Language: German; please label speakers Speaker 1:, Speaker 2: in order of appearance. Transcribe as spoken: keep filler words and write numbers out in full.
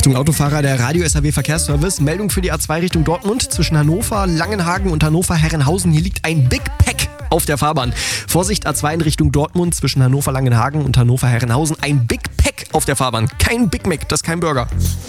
Speaker 1: Achtung Autofahrer, der Radio-S A W Verkehrsservice. Meldung für die A zwei Richtung Dortmund zwischen Hannover, Langenhagen und Hannover-Herrenhausen. Hier liegt ein Big Pack auf der Fahrbahn. Vorsicht, A zwei in Richtung Dortmund zwischen Hannover-Langenhagen und Hannover-Herrenhausen. Ein Big Pack auf der Fahrbahn. Kein Big Mac, das ist kein Burger.